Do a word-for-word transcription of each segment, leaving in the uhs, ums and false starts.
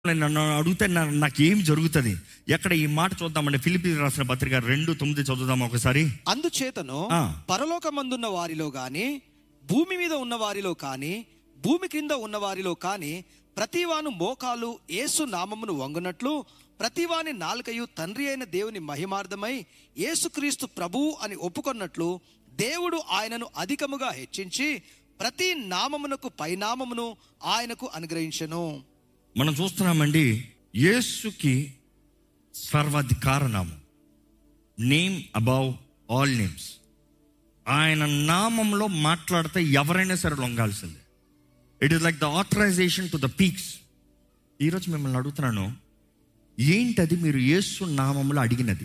నన్ను అడిగితే నా- నాకేం జరుగుతుంది? ఎక్కడ ఈ మాట చూద్దామండి. ఫిలిప్పీయులకు రాసిన పత్రిక రెండు తొమ్మిది చదువుదాం ఒకసారి. అందుచేతను ఆ. పరలోకమందున్న వారిలో గాని భూమి మీద ఉన్న వారిలో కాని భూమి క్రింద ఉన్న వారిలో కాని ప్రతివాను మోకాలు యేసు నామమును వంగునట్లు ప్రతివాని నాలుకయు తండ్రి అయిన దేవుని మహిమార్థమై యేసుక్రీస్తు ప్రభువు అని ఒప్పుకొన్నట్లు దేవుడు ఆయనను అధికముగా హెచ్చించి ప్రతి నామమునకు పైనామమును ఆయనకు అనుగ్రహించెను. మనం చూస్తున్నామండి, యేసుకి సర్వాధికార నామం, నేమ్ అబౌవ్ ఆల్ నేమ్స్. ఆయన నామంలో మాట్లాడితే ఎవరైనా సరే లొంగాల్సిందే. It is like the authorisation to the peaks. ఈరోజు మిమ్మల్ని అడుగుతున్నాను, ఏంటది మీరు యేసు నామంలో అడిగినది?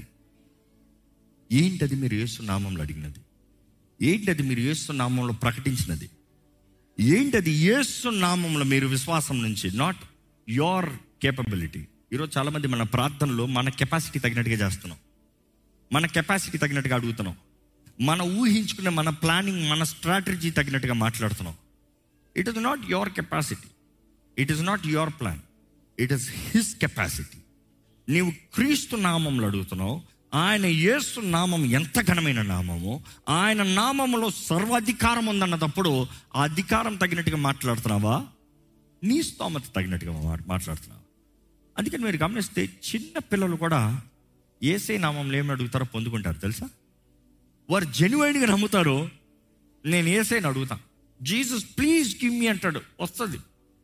ఏంటది మీరు యేసు నామంలో అడిగినది? ఏంటది మీరు యేసు నామంలో ప్రకటించినది? ఏంటది యేసు నామంలో మీరు విశ్వాసం నుంచి, నాట్ యోర్ కేపబిలిటీ. ఈరోజు చాలామంది మన ప్రార్థనలో మన కెపాసిటీ తగినట్టుగా చేస్తున్నాం, మన కెపాసిటీ తగినట్టుగా అడుగుతున్నాం, మన ఊహించుకునే మన ప్లానింగ్, మన స్ట్రాటజీ తగినట్టుగా మాట్లాడుతున్నాం. It is not your capacity, it is not your plan, it is his capacity. నీవు క్రీస్తు నామంలో అడుగుతున్నావు. ఆయన యేసు నామం ఎంత ఘనమైన నామము, ఆయన నామములో సర్వాధికారం ఉందన్నప్పుడు ఆ అధికారం తగినట్టుగా మాట్లాడుతున్నావా, నీ స్తోమత తగినట్టుగా మాట్లాడుతున్నావా? అందుకని మీరు గమనిస్తే చిన్న పిల్లలు కూడా యేసే నామంలో ఏమి అడుగుతారో పొందుకుంటారు తెలుసా? వారు జెన్యున్గా నమ్ముతారు. నేను యేసేని అడుగుతాను, జీసస్ ప్లీజ్ గివ్ మీ అంటాడు, వస్తుంది.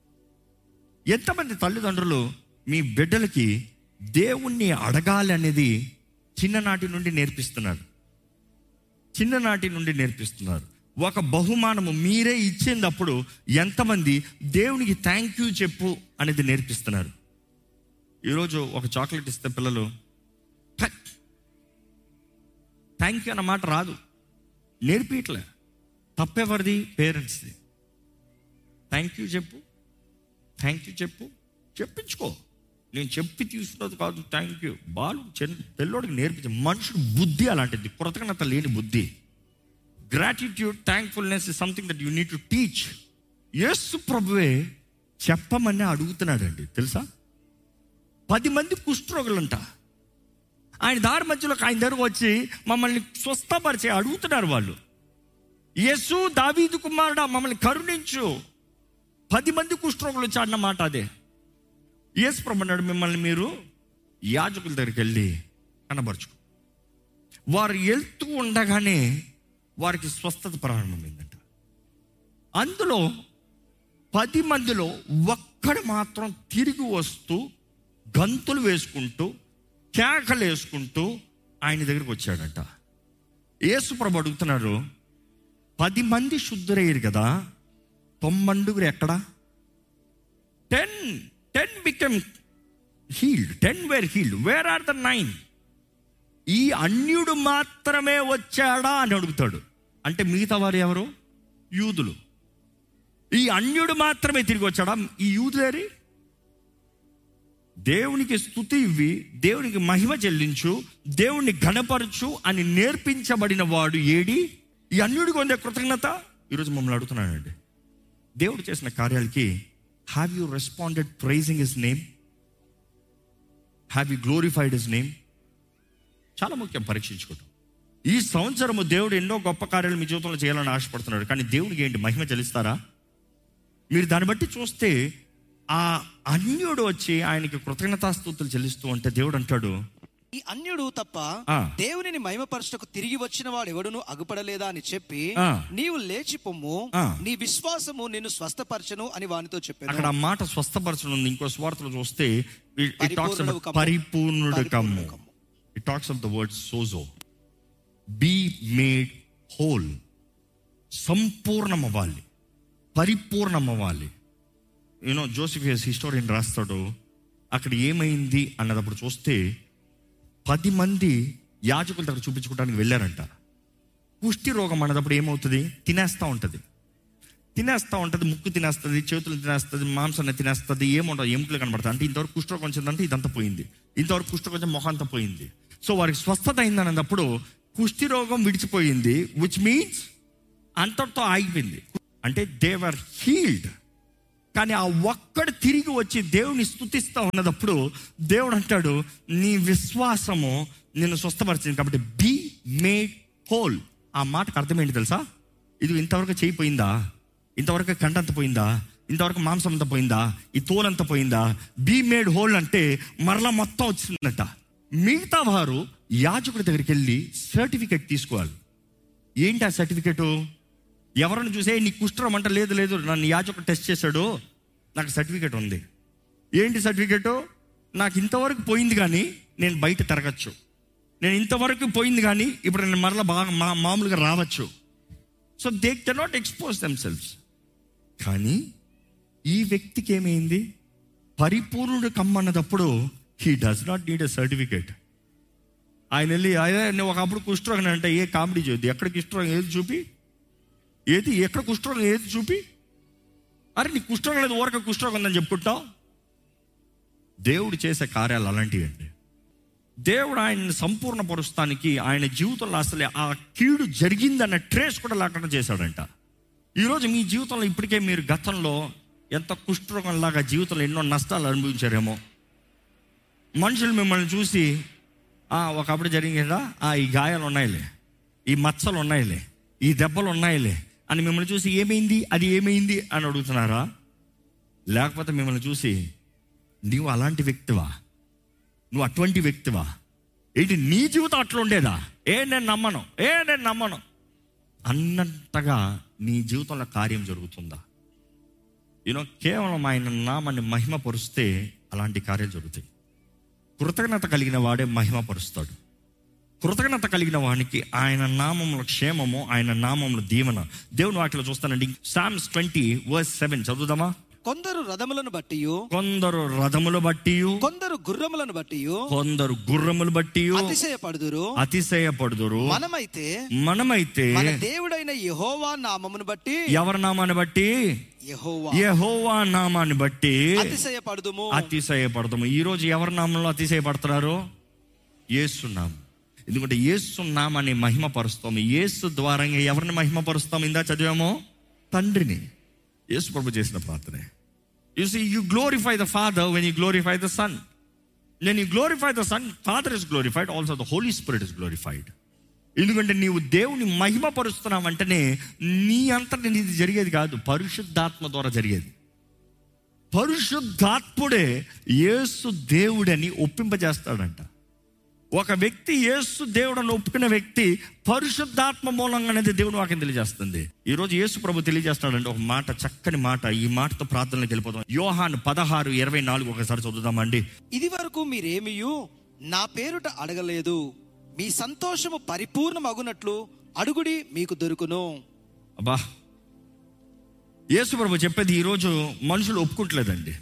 ఎంతమంది తల్లిదండ్రులు మీ బిడ్డలకి దేవుణ్ణి అడగాలి అనేది చిన్ననాటి నుండి నేర్పిస్తున్నారు, చిన్ననాటి నుండి నేర్పిస్తున్నారు. ఒక బహుమానము మీరే ఇచ్చేటప్పుడు ఎంతమంది దేవునికి థ్యాంక్ యూ చెప్పు అనేది నేర్పిస్తున్నారు? ఈరోజు ఒక చాక్లెట్ ఇస్తే పిల్లలు థ్యాంక్ యూ అన్న మాట రాదు, నేర్పియట్లే. తప్పెవరిది? పేరెంట్స్ది. థ్యాంక్ యూ చెప్పు, థ్యాంక్ యూ చెప్పు, చెప్పించుకో. నేను చెప్పి తీసుకున్నది కాదు థ్యాంక్ యూ. బాలు చిన్న పిల్లోడికి నేర్పించే మనుషుడు బుద్ధి అలాంటిది, కృతజ్ఞత లేని బుద్ధి. Gratitude, thankfulness is something that you need to teach. యేసు ప్రభువే చెప్పమని అడుగుతున్నాడండి తెలుసా? పది మంది కుష్ఠరోగులంట ఆయన దారి మధ్యలోకి ఆయన దగ్గరకు వచ్చి మమ్మల్ని స్వస్థపరిచే అడుగుతున్నారు వాళ్ళు. యేసు దావీదు కుమారుడా మమ్మల్ని కరుణించు. పది మంది కుష్ఠరోగులు వచ్చి అన్న మాట అదే. యేసు ప్రభు అన్నాడు, మిమ్మల్ని మీరు యాజకుల దగ్గరికి వెళ్ళి కనబరుచుకో. వారు వెళ్తూ ఉండగానే వారికి స్వస్థత ప్రారంభమైందంట. అందులో పది మందిలో ఒక్కడు మాత్రం తిరిగి వస్తూ గంతులు వేసుకుంటూ కేకలు వేసుకుంటూ ఆయన దగ్గరికి వచ్చాడంట. యేసు ప్రభు అడుగుతున్నారు, పది మంది శుద్ధురయ్యారు కదా, తొమ్మండుగురు ఎక్కడా? Ten ten become healed, ten wear healed, where are the nine? ఈ అన్యుడు మాత్రమే వచ్చాడా అని అడుగుతాడు. అంటే మిగతా వారు ఎవరు? యూదులు. ఈ అన్యుడు మాత్రమే తిరిగి వచ్చాడా? ఈ యూదులేరి? దేవునికి స్తుతి ఇవ్వి, దేవునికి మహిమ చెల్లించు, దేవుణ్ణి ఘనపరచు అని నేర్పించబడిన వాడు ఏడి? ఈ అన్యుడికి ఉండే కృతజ్ఞత. ఈరోజు మమ్మల్ని అడుగుతున్నానండి, దేవుడు చేసిన కార్యాలకి have you responded pricing his name? Have you glorified his name? చాలా ముఖ్యం పరీక్షించుకోవటం. ఈ సంవత్సరము దేవుడు ఎన్నో గొప్ప కార్యాలు మీ జీవితంలో చేయాలని ఆశపడుతున్నాడు, కానీ దేవునికి ఏంటి మహిమ చెల్లిస్తారా? మీరు దాన్ని బట్టి చూస్తే ఆ అన్యుడు వచ్చి ఆయనకి కృతజ్ఞతాస్తుతులు చెల్లిస్తూ ఉంటే దేవుడు అంటాడు, ఈ అన్యుడు తప్ప ఆ. దేవునిని మహిమపరచుటకు తిరిగి వచ్చిన వాడు ఎవడును అగుపడలేదా అని చెప్పి ఆ. నీవు లేచి పొమ్ము, ఆ. నీ విశ్వాసము నిన్ను స్వస్థపరచను అని వానితో చెప్పాను. అక్కడ ఆ మాట స్వస్థపరచడం ఉంది. ఇంకో స్వార్థలో చూస్తే ఇట్ టాక్స్ పరిపూర్ణుడు అబౌట్ కమ్ము. పరిపూర్ణుడు కమ్ము. పరిపూర్ణుడు కమ్ము. It talks of the word Sozo, be made whole. సంపూర్ణం అవ్వాలి, పరిపూర్ణం అవ్వాలి. యూనో జోసిఫియస్ హిస్టోరియన్ రాస్తాడు, అక్కడ ఏమైంది అన్నదప్పుడు చూస్తే పది మంది యాజకుల దగ్గర చూపించుకోవడానికి వెళ్ళారంట. కుష్టి రోగం అన్నదప్పుడు ఏమవుతుంది? తినేస్తూ ఉంటుంది, తినేస్తూ ఉంటుంది, ముక్కు తినేస్తుంది, చేతులు తినేస్తుంది, మాంసాన్ని తినేస్తుంది, ఏముంటుంది, ఎముకలు కనబడుతుంది. అంటే ఇంతవరకు కుష్ఠరోగం వచ్చిందంటే ఇదంతా పోయింది, ఇంతవరకు కుష్ఠరోగం వచ్చి మొహం అంతా పోయింది. సో వారికి స్వస్థత అయింది అన్నప్పుడు కుష్టి రోగం విడిచిపోయింది, విచ్ మీన్స్ అంతటితో ఆగిపోయింది. అంటే దే వర్ హీల్డ్. కానీ ఆ ఒక్కడు తిరిగి వచ్చి దేవుని స్తుతిస్తూ ఉన్నప్పుడు దేవుడు అంటాడు, నీ విశ్వాసము నిన్ను స్వస్థపరిచింది కాబట్టి బీ మేడ్ హోల్. ఆ మాటకు అర్థం ఏంటి తెలుసా? ఇది ఇంతవరకు చేయిపోయిందా, ఇంతవరకు కండంత పోయిందా, ఇంతవరకు మాంసం అంతా పోయిందా, ఈ తోలంతా పోయిందా? బీ మేడ్ హోల్ అంటే మరలా మొత్తం వచ్చిందట. మిగతా వారు యాజకుడి దగ్గరికి వెళ్ళి సర్టిఫికెట్ తీసుకోవాలి. ఏంటి ఆ సర్టిఫికెటు? ఎవరైనా చూసే నీ కుష్ఠరోగం అంటే లేదు లేదు నన్ను యాజకుడు టెస్ట్ చేశాడు, నాకు సర్టిఫికెట్ ఉంది. ఏంటి సర్టిఫికెటు? నాకు ఇంతవరకు పోయింది కానీ నేను బయట తిరగచ్చు, నేను ఇంతవరకు పోయింది కానీ ఇప్పుడు నేను మరలా బాగా మా మామూలుగా రావచ్చు. So they cannot expose themselves. కానీ ఈ వ్యక్తికి ఏమైంది? పరిపూర్ణుడు కమ్మన్నదప్పుడు he does not need a certificate. ఆయన వెళ్ళి అదే నువ్వు ఒకప్పుడు కుష్ఠరోగం అంటే ఏ కామెడీ చేయొద్దు, ఎక్కడ కుష్ఠరోగం ఏది చూపి, ఏది ఎక్కడ కుష్ఠరోగం ఏది చూపి, అరే నీ కుష్ఠరోగం లేదు ఊరక కుష్ఠరోగం ఉందని చెప్పుకుంటావు. దేవుడు చేసే కార్యాలు అలాంటివి అండి. దేవుడు ఆయన్ని సంపూర్ణపరుస్తానికి ఆయన జీవితంలో అసలే ఆ కీడు జరిగిందన్న ట్రేస్ కూడా లేకుండా చేశాడంట. ఈరోజు మీ జీవితంలో ఇప్పటికే మీరు గతంలో ఎంత కుష్ఠరోగంలాగా జీవితంలో ఎన్నో నష్టాలు అనుభవించారేమో. మనుషులు మిమ్మల్ని చూసి ఒకప్పుడు జరిగిందా, ఈ గాయాలు ఉన్నాయిలే, ఈ మచ్చలు ఉన్నాయిలే, ఈ దెబ్బలు ఉన్నాయిలే అని మిమ్మల్ని చూసి ఏమైంది అది ఏమైంది అని అడుగుతున్నారా? లేకపోతే మిమ్మల్ని చూసి నువ్వు అలాంటి వ్యక్తివా, నువ్వు అటువంటి వ్యక్తివా, ఏంటి నీ జీవితం అట్లా ఉండేదా, ఏ నేను నమ్మను, ఏ నేను నమ్మను అన్నట్టుగా నీ జీవితంలో కార్యం జరుగుతుందా? యూనో కేవలం ఆయన నామాన్ని మహిమపరుస్తే అలాంటి కార్యాలు జరుగుతాయి. కృతజ్ఞత కలిగిన వాడే మహిమపరుస్తాడు. కృతజ్ఞత కలిగిన వానికి ఆయన నామంలో క్షేమము, ఆయన నామంలో దీవెన. దేవుని వాటిలో చూస్తానండి. Psalms twenty verse seven చదువుదామా? కొందరు రథములను బట్టి, కొందరు రథములు బట్టి, కొందరు గుర్రములను బట్టి, కొందరు గుర్రములు బట్టి అతిశయపడుదురు అతిశయపడుదురు మనమైతే మనమైతే మన దేవుడైన యెహోవా నామమును బట్టి, ఎవరి నామాన్ని బట్టి? యెహోవా యెహోవా నామాన్ని బట్టి అతిశయపడుదుము అతిశయపడదుము. ఈ రోజు ఎవరి నామంలో అతిశయపడుతున్నారు? యేసు నామం. ఎందుకంటే యేసు నామాన్ని మహిమపరుస్తాము. యేసు ద్వారా ఎవరిని మహిమపరుస్తాము? ఇందా చదివామో తండ్రిని. యేసు ప్రభు చేసిన ప్రార్థనే. You see you glorify the father when you glorify the sun. When you glorify the sun, father is glorified, also the Holi spirit is glorified. ఎందుకంటే నీవు దేవుని మహిమపరుస్తున్నావు అంటేనే నీ అంతటి నీది జరిగేది కాదు, పరిశుద్ధాత్మ ద్వారా జరిగేది. పరిశుద్ధాత్ముడే యేసు దేవుడని ఒప్పింపజేస్తాడంట. ఒక వ్యక్తి యేసు దేవుడని ఒప్పుకున్న వ్యక్తి పరిశుద్ధాత్మ మూలంగా అనేది దేవుడు వాక్యం తెలియజేస్తుంది. ఈరోజు యేసు ప్రభు తెలియజేస్తాడంటే ఒక మాట, చక్కని మాట. ఈ మాటతో ప్రార్థనలోకి వెళ్ళిపోతాం. యోహాను పదహారు ఇరవై నాలుగు ఒకసారి చదువుదామండి. ఇది వరకు మీరేమియు నా పేరుట అడగలేదు, మీ సంతోషము పరిపూర్ణమగునట్లు అడుగుడి మీకు దొరుకును. అబ్బా, యేసు ప్రభు చెప్పేది ఈరోజు మనుషులు ఒప్పుకుంటలేదండి.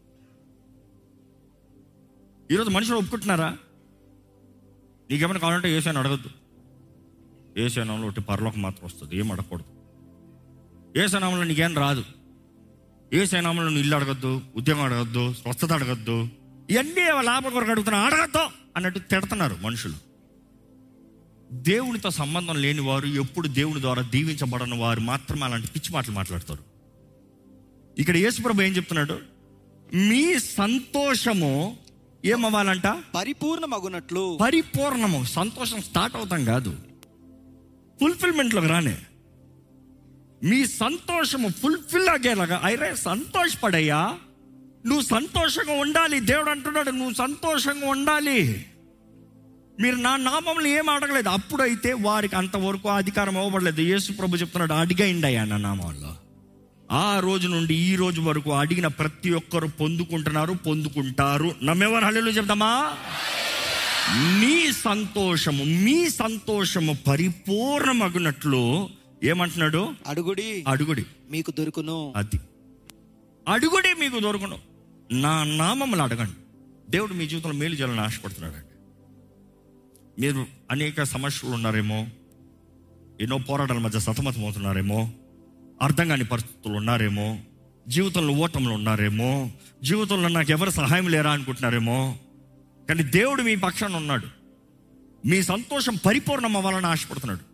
ఈరోజు మనుషులు ఒప్పుకుంటున్నారా? నీకేమైనా కావాలంటే యేసయ్యను అడగద్దు. యేసయ్య నామములో ఒకటి పరలోకం మాత్రం వస్తుంది, ఏం అడగకూడదు. యేసయ్య నామములో నీకేం రాదు. యేసయ్య నామములో నువ్వు ఇల్లు అడగద్దు, ఉద్యోగం అడగద్దు, స్వస్థత అడగద్దు, ఇవన్నీ లాభం కొరకు అడుగుతున్నా, అడగద్దు అన్నట్టు తిడుతున్నారు మనుషులు. దేవునితో సంబంధం లేని వారు, ఎప్పుడు దేవుని ద్వారా దీవించబడని వారు మాత్రమే అలాంటి పిచ్చి మాటలు మాట్లాడతారు. ఇక్కడ యేసుప్రభు ఏం చెప్తున్నాడు? మీ సంతోషము ఏమవ్వాలంట? పరిపూర్ణమగునట్లు. పరిపూర్ణము. సంతోషం స్టార్ట్ అవుతాం కాదు, ఫుల్ఫిల్మెంట్లోకి రానే. మీ సంతోషము ఫుల్ఫిల్ అయ్యేలాగా అయిరే సంతోషపడయ్యా. నువ్వు సంతోషంగా ఉండాలి. దేవుడు అంటున్నాడు నువ్వు సంతోషంగా ఉండాలి. మీరు నా నామంలో ఏం అడగలేదు, అప్పుడైతే వారికి అంతవరకు అధికారం ఇవ్వబడలేదు. యేసు ప్రభు చెప్తున్నాడు అడిగండి అయ్యా నా నామంలో. ఆ రోజు నుండి ఈ రోజు వరకు అడిగిన ప్రతి ఒక్కరు పొందుకుంటున్నారు, పొందుకుంటారు. నమ్మేవారు హల్లెలూయా చెప్తామా? నీ సంతోషము, మీ సంతోషము పరిపూర్ణమగునట్లు ఏమంటున్నాడు? అడుగుడి అడుగుడి మీకు దొరుకును. అది అడుగుడి మీకు దొరుకును. నా నామములు అడగండి. దేవుడు మీ జీవితంలో మేలు చేయాలని ఆశపడుతున్నాడండి. మీరు అనేక సమస్యలు ఉన్నారేమో, ఎన్నో పోరాటాల మధ్య సతమతం అవుతున్నారేమో, అర్థం కాని పరిస్థితులు ఉన్నారేమో, జీవితంలో ఓటములు ఉన్నారేమో, జీవితంలో నాకు ఎవరు సహాయం లేరా అనుకుంటున్నారేమో. కానీ దేవుడు మీ పక్షాన ఉన్నాడు. మీ సంతోషం పరిపూర్ణం అవ్వాలని ఆశపడుతున్నాడు.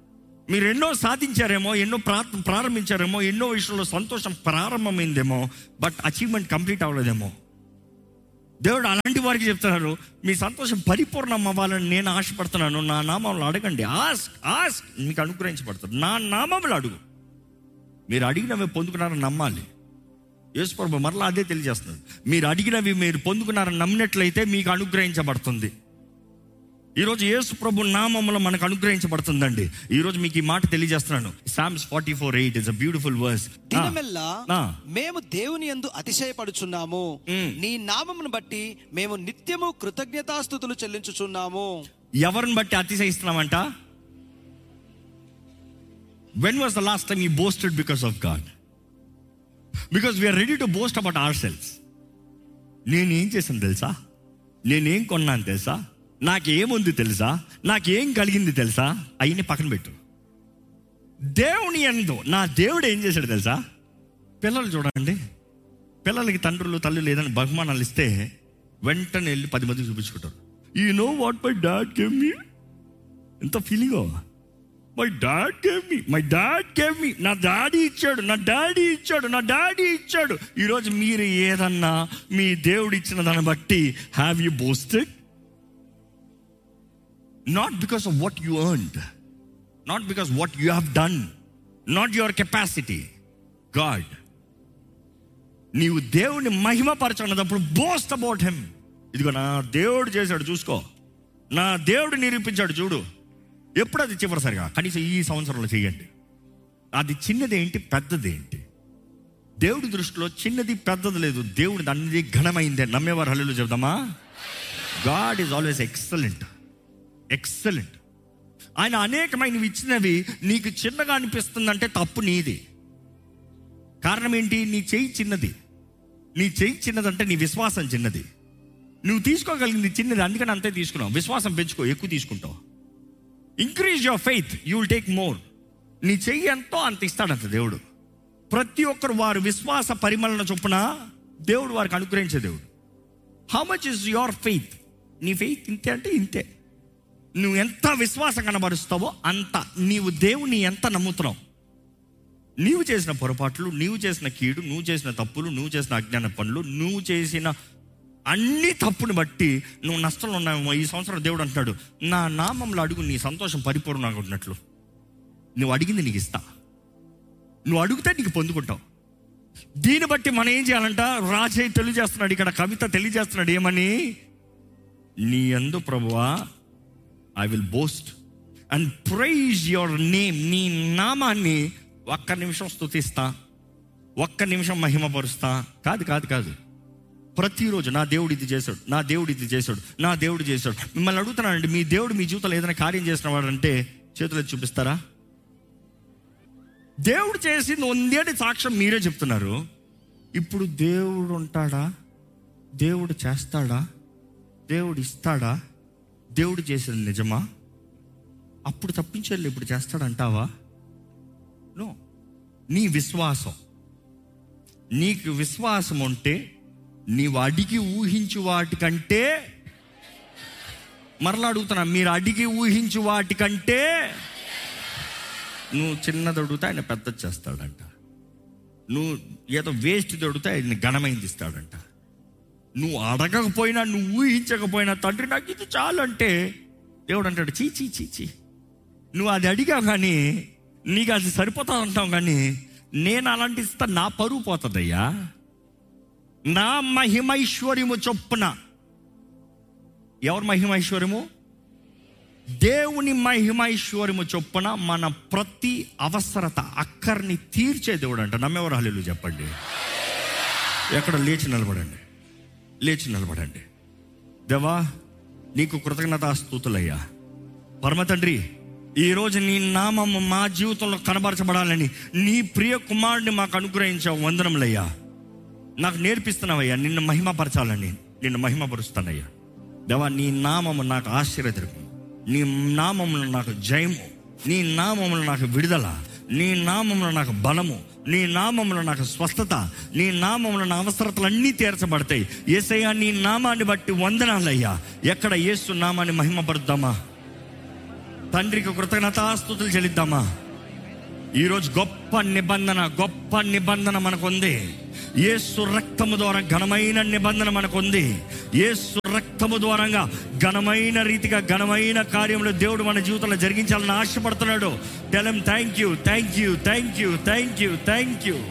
మీరు ఎన్నో సాధించారేమో, ఎన్నో ప్రా ప్రారంభించారేమో, ఎన్నో విషయంలో సంతోషం ప్రారంభమైందేమో, బట్ అచీవ్మెంట్ కంప్లీట్ అవ్వలేదేమో. దేవుడు అలాంటి వారికి చెప్తున్నారు, మీ సంతోషం పరిపూర్ణం అవ్వాలని నేను ఆశపడుతున్నాను. నా నామంలో అడగండి, ఆస్క్ ఆస్క్ మీకు అనుగ్రహించబడుతుంది. నా నామంలో అడుగు. మీరు అడిగినవి పొందుకున్నారని నమ్మాలి. యేసు ప్రభువు మరలా అదే తెలియజేస్తున్నారు. మీరు అడిగినవి మీరు పొందుకున్నారని నమ్మినట్లయితే మీకు అనుగ్రహించబడుతుంది. ఈరోజు యేసు ప్రభు నామములో మనకు అనుగ్రహించబడుతుందండి. ఈరోజు మీకు ఈ మాట తెలియజేస్తున్నాను. Psalms forty four eight is a beautiful verse. దినమెల్లా మేము దేవుని యందు అతిశయపడుచున్నాము, నీ నామమును బట్టి మేము నిత్యము కృతజ్ఞతాస్తుతులు చెల్లించుచున్నాము. ఎవరిని బట్టి అతిశయిస్తున్నామంట? When was the last time you boasted because of God? Because we are ready to boast about ourselves. నేనేం చేశాను తెలుసా, నేనేం కొన్నాను తెలుసా, నాకేముంది తెలుసా, నాకేం కలిగింది తెలుసా, అయిన పక్కన పెట్టు. దేవుని యందు నా దేవుడు ఏం చేశాడు తెలుసా? పిల్లలు చూడండి, పిల్లలకి తండ్రులు తల్లులు ఏదైనా బహుమానాలు ఇస్తే వెంటనే వెళ్ళి పది మందికి చూపించుకుంటారు. You know what my dad gave me. ఎంత ఫీలింగో, my dad gave me, my dad gave me, నా డాడీ ఇచ్చాడు, నా డాడీ ఇచ్చాడు, నా డాడీ ఇచ్చాడు. ఈరోజు మీరు ఏదన్నా మీ దేవుడు ఇచ్చిన దాన్ని బట్టి have you boasted? Not because of what you earned, not because what you have done, not your capacity. God, నీవు దేవుని మహిమపరచుకున్నప్పుడు బోస్ట్ అబౌట్ హిమ్. ఇదిగో నా దేవుడు చేశాడు చూసుకో, నా దేవుడు నిరూపించాడు చూడు. ఎప్పుడు అది చివరిసరిగా, కనీసం ఈ సంవత్సరంలో చేయండి. అది చిన్నది ఏంటి, పెద్దది ఏంటి? దేవుడి దృష్టిలో చిన్నది పెద్దది లేదు. దేవుడి అన్ని ఘనమైందే. నమ్మేవారు హల్లెలూయా చెప్దామా? God is always excellent, excellent. ఆయన అనేకమైనవి ఇచ్చినవి నీకు చిన్నగా అనిపిస్తుందంటే తప్పు నీది. కారణం ఏంటి? నీ చెయ్యి చిన్నది. నీ చెయ్యి చిన్నదంటే నీ విశ్వాసం చిన్నది. నువ్వు తీసుకోగలిగింది చిన్నది, అందుకని అంతే తీసుకున్నావు. విశ్వాసం పెంచుకో, ఎక్కువ తీసుకుంటావు. Increase your faith, you will take more. నీ చెయ్యి ఎంతో అంత ఇస్తాడంత దేవుడు. ప్రతి ఒక్కరు వారి విశ్వాస పరిమళన చొప్పున దేవుడు వారికి అనుగ్రహించే దేవుడు. How much is your faith? నీ ఫెయిత్ ఇంతే అంటే ఇంతే. నువ్వు ఎంత విశ్వాసం కనబరుస్తావో అంత. నీవు దేవుని ఎంత నమ్ముతున్నావు. నీవు చేసిన పొరపాట్లు, నీవు చేసిన కీడు, నువ్వు చేసిన తప్పులు, నువ్వు చేసిన అజ్ఞాన పనులు, నువ్వు చేసిన అన్ని తప్పుని బట్టి నువ్వు నష్టంలో ఉన్నావేమో. ఈ సంవత్సరం దేవుడు అంటున్నాడు, నా నామంలో అడుగు, నీ సంతోషం పరిపూర్ణంగా ఉన్నట్లు. నువ్వు అడిగింది నీకు ఇస్తా. నువ్వు అడిగితే నీకు పొందుకుంటావు. దీన్ని బట్టి మనం ఏం చేయాలంట? రాజయ్య తెలియజేస్తున్నాడు ఇక్కడ, కవిత తెలియజేస్తున్నాడు ఏమని? నీ యందు ప్రభువా I will boast and praise your name. నీ నామాన్ని ఒక్క నిమిషం స్తుతిస్తా, ఒక్క నిమిషం మహిమపరుస్తా. కాదు కాదు కాదు ప్రతిరోజు నా దేవుడు ఇది చేశాడు, నా దేవుడు ఇది చేశాడు, నా దేవుడు చేశాడు. మిమ్మల్ని అడుగుతున్నానండి, మీ దేవుడు మీ జీవితంలో ఏదైనా కార్యం చేసిన వాడంటే చేతులు చూపిస్తారా? దేవుడు చేసింది ఉందేటి సాక్ష్యం మీరే చెప్తున్నారు. ఇప్పుడు దేవుడు ఉంటాడా, దేవుడు చేస్తాడా, దేవుడు ఇస్తాడా, దేవుడు చేసేది నిజమా? అప్పుడు తప్పించాలి, ఇప్పుడు చేస్తాడంటావా? నో. నీ విశ్వాసం, నీకు విశ్వాసం ఉంటే నీవు అడిగి ఊహించు వాటికంటే, మరలా అడుగుతున్నా, మీరు అడిగి ఊహించు వాటికంటే నువ్వు చిన్నది అడుగుతా ఆయన పెద్దది చేస్తాడంట. నువ్వు ఏదో వేస్ట్ అడుగుతా ఆయన ఘనమైంది ఇస్తాడంట. నువ్వు అడగకపోయినా, నువ్వు ఊహించకపోయినా, తండ్రి నాకు ఇది చాలు అంటే దేవుడు అంటాడు చీ చీ చీ చీ. నువ్వు అది అడిగావు కానీ నీకు అది సరిపోతా అంటావు, కానీ నేను అలాంటి ఇస్తా, నా పరువు పోతుందయ్యా. నా మహిమైశ్వర్యము చొప్పున. ఎవరి మహిమైశ్వర్యము? దేవుని మహిమైశ్వర్యము చొప్పున మన ప్రతి అవసరత, అక్కర్ని తీర్చే దేవుడు అంట. నమ్మేవారు హల్లెలూయా చెప్పండి. ఎక్కడ లేచి నిలబడండి, లేచి నిలబడండి. దేవా నీకు కృతజ్ఞతాస్తుతులయ్యా. పరమ తండ్రి, ఈరోజు నీ నామము మా జీవితంలో కనబరచబడాలని నీ ప్రియ కుమారుడిని మాకు అనుగ్రహించావు. వందనములయ్యా. నాకు నేర్పిస్తున్నావయ్యా నిన్ను మహిమపరచాలని. నిన్ను మహిమపరుస్తానయ్యా. దేవా నీ నామము నాకు ఆశీర్వదము, నీ నామములో నాకు జయము, నీ నామములో నాకు విడుదల, నీ నామములో నాకు బలము, నీ నామములో నాకు స్వస్థత, నీ నామములో నా అవసరతలన్నీ తీర్చబడతాయి. యేసయ్యా నీ నామాన్ని బట్టి వందనాలయ్యా. ఎక్కడ యేసు నామాన్ని మహిమపరుద్దామా? తండ్రికి కృతజ్ఞతాస్తుతులు చెల్లిద్దామా? ఈరోజు గొప్ప నిబంధన, గొప్ప నిబంధన మనకుంది. యేసు రక్తము ద్వారా ఘనమైన నిబంధన మనకుంది. యేసు రక్తము ద్వారంగా ఘనమైన రీతిగా ఘనమైన కార్యములు దేవుడు మన జీవితంలో జరిగించాలని ఆశపడుతున్నాడు. Tell him thank you, thank you, thank you, thank you, thank you.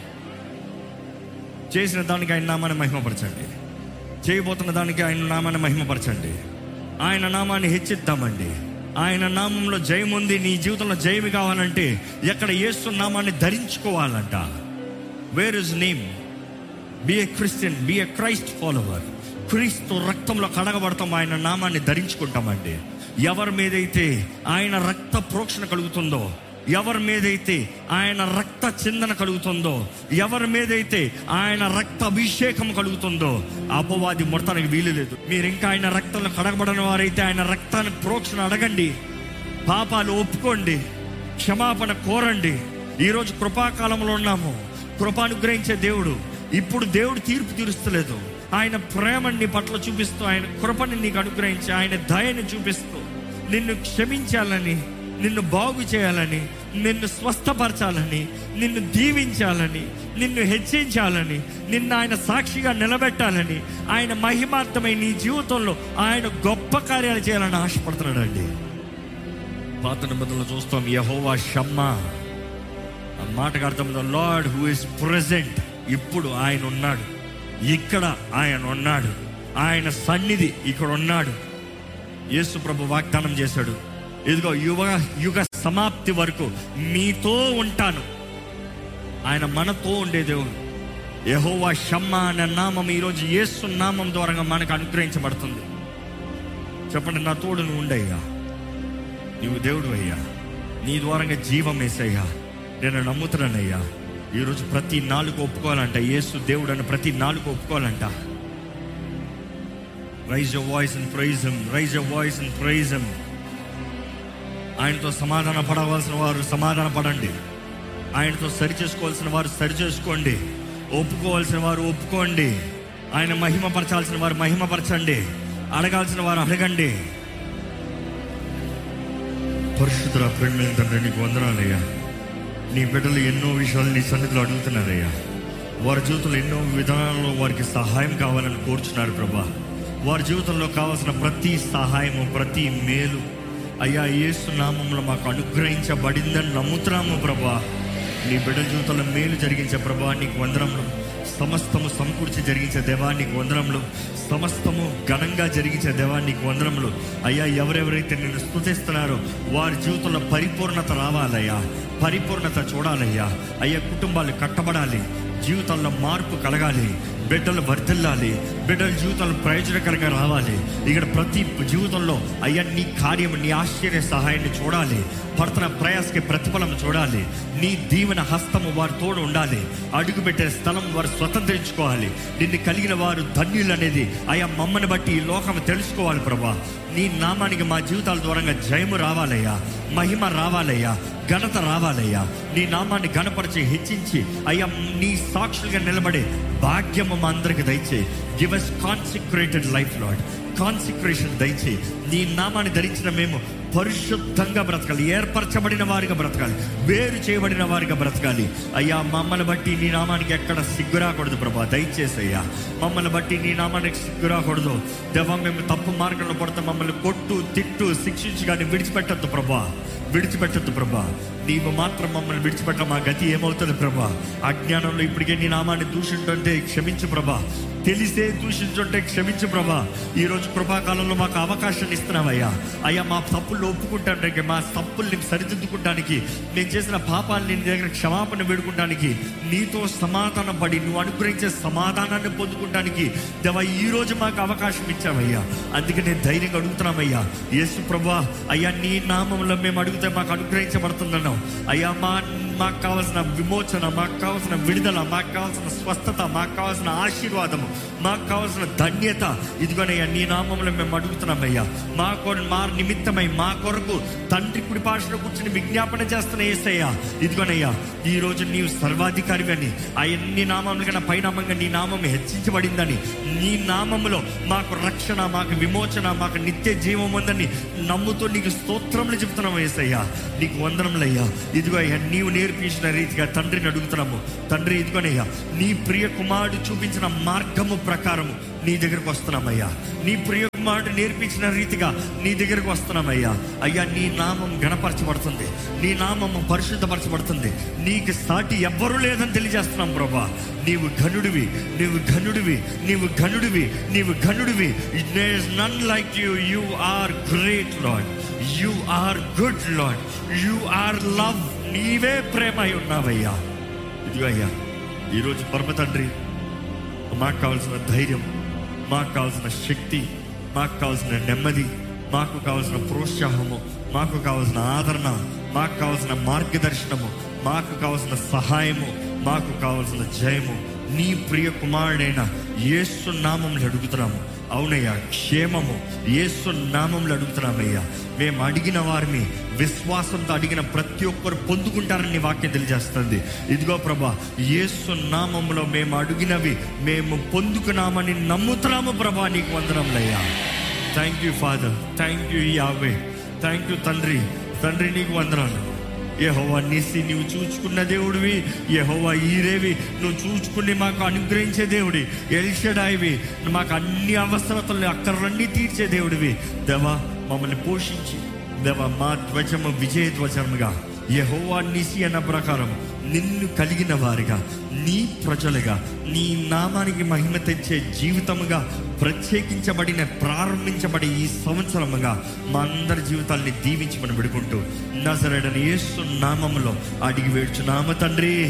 చేసిన దానికి ఆయన నామాన్ని మహిమపరచండి. చేయబోతున్న దానికి ఆయన నామాన్ని మహిమపరచండి. ఆయన నామాన్ని హెచ్చిద్దామండి. ఆయన నామంలో జయం ఉంది. నీ జీవితంలో జయం కావాలంటే ఎక్కడ యేసు నామాన్ని ధరించుకోవాలంట. Where is name? B a Christian, B A Christ follower. క్రీస్తు రక్తంలో కడగబడతాం, ఆయన నామాన్ని ధరించుకుంటామండి. ఎవరి మీదైతే ఆయన రక్త ప్రోక్షణ కలుగుతుందో, ఎవరి మీదైతే ఆయన రక్త చిందన కలుగుతుందో, ఎవరి మీదైతే ఆయన రక్త అభిషేకం కలుగుతుందో, అపవాది మొత్తానికి వీలు లేదు. మీరు ఇంకా ఆయన రక్తంలో కడగబడిన వారైతే ఆయన రక్తాన్ని ప్రోక్షణ అడగండి, పాపాలు ఒప్పుకోండి, క్షమాపణ కోరండి. ఈరోజు కృపాకాలంలో ఉన్నాము. కృప అనుగ్రహించే దేవుడు. ఇప్పుడు దేవుడు తీర్పు తీరుస్తలేదు. ఆయన ప్రేమని నీ పట్ల చూపిస్తూ, ఆయన కృపని నీకు అనుగ్రహించి, ఆయన దయని చూపిస్తూ, నిన్ను క్షమించాలని, నిన్ను బాగు చేయాలని, నిన్ను స్వస్థపరచాలని, నిన్ను దీవించాలని, నిన్ను హెచ్చించాలని, నిన్ను ఆయన సాక్షిగా నిలబెట్టాలని, ఆయన మహిమార్థమై నీ జీవితంలో ఆయన గొప్ప కార్యాలు చేయాలని ఆశపడుతున్నాడు అండి. పాత నిబంధనలు చూస్తాం, యెహోవా షమ్మా. ఆ మాటకు అర్థం the lord who is present. ఇప్పుడు ఆయన ఉన్నాడు, ఇక్కడ ఆయన ఉన్నాడు, ఆయన సన్నిధి ఇక్కడ ఉన్నాడు. యేసు ప్రభు వాగ్దానం చేశాడు, ఇదిగో యుగ యుగ సమాప్తి వరకు మీతో ఉంటాను. ఆయన మనతో ఉండే దేవుడు. యెహోవా షమ్మా అనే నామం ఈరోజు యేసు నామం ద్వారా మనకు అనుగ్రహించబడుతుంది. చెప్పండి, నా తోడు నువ్వు ఉండయ్యా, నువ్వు దేవుడు అయ్యా, నీ ద్వారంగా జీవం వేసయ్యా, నేను నమ్ముతున్నానయ్యా. ఈరోజు ప్రతి నాలుగు ఒప్పుకోవాలంట, యేసు దేవుడు అని ప్రతి నాలుగు ఒప్పుకోవాలంట. Rise your voice and praise him, rise your voice and praise him. ఆయనతో సమాధాన పడవలసిన వారు సమాధాన పడండి. ఆయనతో సరి చేసుకోవాల్సిన వారు సరి చేసుకోండి. ఒప్పుకోవాల్సిన వారు ఒప్పుకోండి. ఆయన మహిమపరచాల్సిన వారు మహిమపరచండి. అడగాల్సిన వారు అడగండి. పరిశుద్ధుల ప్రేమ తండ్రి, నీకు వందనాలయ్యా. నీ బిడ్డలు ఎన్నో విషయాలు నీ సన్నిధిలో అడుగుతున్నారయ్యా. వారి జీవితంలో ఎన్నో విధానాల్లో వారికి సహాయం కావాలని కోరుచున్నారు ప్రభా. వారి జీవితంలో కావాల్సిన ప్రతి సహాయము, ప్రతి మేలు అయ్యా యేసు నామంలో మాకు అనుగ్రహించబడిందని నమ్ముతున్నాము ప్రభా. నీ బిడ్డల జీవితంలో మేలు జరిగించే ప్రభా నీకు వందనములు. సమస్తము సమకూర్చి జరిగించే దేవా నీకు వందనములు. సమస్తము ఘనంగా జరిగించే దేవా నీకు వందనములు. అయ్యా, ఎవరెవరైతే నిన్ను స్తుతిస్తున్నారో వారి జీవితంలో పరిపూర్ణత రావాలయ్యా, పరిపూర్ణత చూడాలయ్యా. అయ్యా, కుటుంబాలు కట్టబడాలి, జీవితంలో మార్పు కలగాలి, బిడ్డలు వర్ధిల్లాలి, బిడ్డల జీవితంలో ప్రయోజనకరంగా రావాలి. ఇక్కడ ప్రతి జీవితంలో అయ్యా నీ కార్యం, నీ ఆశ్చర్య సహాయాన్ని చూడాలి. పడుతున్న ప్రయాసకి ప్రతిఫలం చూడాలి. నీ దీవెన హస్తము వారి తోడు ఉండాలి. అడుగుపెట్టే స్థలం వారు స్వతంత్రించుకోవాలి. నిన్ను కలిగిన వారు ధన్యులు అనేది అయ్యా మమ్మల్ని బట్టి ఈ లోకం తెలుసుకోవాలి ప్రభా. నీ నామానికి మా జీవితాల ద్వారంగా జయము రావాలయ్యా, మహిమ రావాలయ్యా, ఘనత రావాలయ్యా. నీ నామాన్ని ఘనపరిచి హెచ్చించి అయ్యా నీ సాక్షులుగా నిలబడే భాగ్యము మా అందరికి దయచేయి. Give us consecrated life lord, consecration దయచేయి. నీ నామాన్ని ధరించిన మేము పరిశుద్ధంగా బ్రతకాలి, ఏర్పరచబడిన వారిగా బ్రతకాలి, వేరు చేయబడిన వారిగా బ్రతకాలి. అయ్యా, మమ్మల్ని బట్టి నీ నామానికి ఎక్కడ సిగ్గు రాకూడదు ప్రభా. దయచేసి అయ్యా మమ్మల్ని బట్టి నీ నామానికి సిగ్గు రాకూడదు దేవా. మేము తప్పు మార్గంలో పడితే మమ్మల్ని కొట్టు, తిట్టు, శిక్షించి కానీ విడిచిపెట్టద్దు ప్రభా, విడిచిపెట్టద్దు ప్రభా. నీవు మాత్రం మమ్మల్ని విడిచిపెట్ట మా గతి ఏమవుతుంది ప్రభా. అజ్ఞానంలో ఇప్పటికే నీ నామాన్ని దూషించుంటే క్షమించు ప్రభా, తెలిసే దూషించుంటే క్షమించు ప్రభా. ఈరోజు కృపాకాలంలో మాకు అవకాశాన్ని ఇస్తున్నావయ్యా. అయ్యా, మా తప్పులు ఒప్పుకుంటానికి, మా తప్పుల్ని సరిదిద్దుకుంటానికి, నేను చేసిన పాపాలని నీ దగ్గర క్షమాపణ వేడుకుంటానికి, నీతో సమాధానం పడి నువ్వు అనుగ్రహించే సమాధానాన్ని పొందుకుంటానికి దేవా ఈరోజు మాకు అవకాశం ఇచ్చావయ్యా. అందుకే నేను ధైర్యంగా అడుగుతున్నామయ్యా. యేసు ప్రభా, అయ్యా నీ నామంలో మేము అడిగితే మాకు అనుగ్రహించబడుతుందన్నావు అయ్యా. మా మాకు కావాల్సిన విమోచన, మాకు కావాల్సిన విడుదల, మాకు కావాల్సిన స్వస్థత, మాకు కావాల్సిన ఆశీర్వాదము, మాకు కావాల్సిన ధన్యత ఇదిగోనయ్యా నీ నామంలో మేము అడుగుతున్నామయ్యా. మా కొర మా నిమిత్తమై మా కొరకు తండ్రి కుడి పార్శ్వలో కూర్చొని విజ్ఞాపన చేస్తున్న యేసయ్యా ఇదిగోనయ్యా ఈరోజు నీవు సర్వాధికారివి అని, ఆ ఎన్ని నామముల కన్నా పైనామంగా నీ నామం హెచ్చించబడిందని, నీ నామములో మాకు రక్షణ, మాకు విమోచన, మాకు నిత్య జీవం ఉందని నమ్ముతూ నీకు స్తోత్రములు చెబుతున్నాము యేసయ్యా. నీకు వందనములయ్యా. ఇదిగో అయ్యా నీవు నేర్పించిన రీతిగా తండ్రిని అడుగుతున్నాము. తండ్రి ఇదిగోనయ్యా నీ ప్రియ కుమారుడు చూపించిన మార్గము ప్రకారము నీ దగ్గరకు వస్తున్నామయ్యా. నీ ప్రియ కుమారుడు నేర్పించిన రీతిగా నీ దగ్గరకు వస్తున్నామయ్యా. అయ్యా నీ నామం గణపరచబడుతుంది, నీ నామము పరిశుద్ధపరచబడుతుంది. నీకు సాటి ఎవ్వరూ లేదని తెలియజేస్తున్నాం ప్రభా. నీవు ఘనుడివి, నీవు ఘనుడివి, నీవు ఘనుడివి, నీవు ఘనుడివి. There is none like you. You are great lord, you are good lord, you are love. నీవే ప్రేమ అయి ఉన్నావయ్యా. ఇదిగో అయ్యా ఈరోజు పరమ తండ్రి మాకు కావాల్సిన ధైర్యం, మాకు కావాల్సిన శక్తి, మాకు కావాల్సిన నెమ్మది, మాకు కావాల్సిన ప్రోత్సాహము, మాకు కావాల్సిన ఆదరణ, మాకు కావాల్సిన మార్గదర్శనము, మాకు కావాల్సిన సహాయము, మాకు కావాల్సిన జయము నీ ప్రియ కుమారుడైన యేసు నామములో అడుగుతున్నాము. అవునయ్యా క్షేమము యేసు నామములో అడుగుతున్నామయ్యా. మేము అడిగిన వారిని విశ్వాసంతో అడిగిన ప్రతి ఒక్కరు పొందుకుంటారని వాక్యం తెలియజేస్తుంది. ఇదిగో ప్రభా యేసు నామములో మేము అడిగినవి మేము పొందుకున్నామని నమ్ముతున్నాము ప్రభా. నీకు వందనములయ్యా. Thank you father, thank you యావే, థ్యాంక్ యూ తండ్రి. తండ్రి నీకు వందనాలు. యెహోవా నిస్సి నువ్వు చూచుకున్న దేవుడివి, యెహోవా ఈరేవి నువ్వు చూచుకుని మాకు అనుగ్రహించే దేవుడి, ఎల్ షడాయివి మాకు అన్ని అవసరతలు అక్కర్లన్నీ తీర్చే దేవుడివి. దేవా మమ్మల్ని పోషించి దేవా మా ధ్వజము విజయ ధ్వజముగా యెహోవా నిస్సి అన్న ప్రకారం నిన్ను కలిగిన వారిగా, నీ ప్రజలుగా, నీ నామానికి మహిమ తెచ్చే జీవితముగా ప్రత్యేకించబడిన ప్రారంభించబడి ఈ సంవత్సరముగా మా అందరి జీవితాల్ని దీవించి మనం విడుకుంటూ నజరేయుడైన యేసు నామములో అడిగి వేడుచున్నాము తండ్రి.